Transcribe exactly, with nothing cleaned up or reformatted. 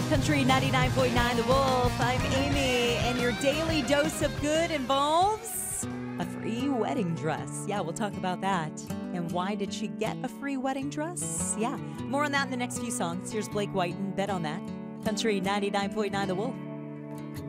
Country ninety-nine point nine The Wolf. I'm Amy, and your daily dose of good involves a free wedding dress. Yeah, we'll talk about that. And why did she get a free wedding dress? Yeah, more on that in the next few songs. Here's Blake Whiten. Bet on that. Country ninety-nine point nine The Wolf.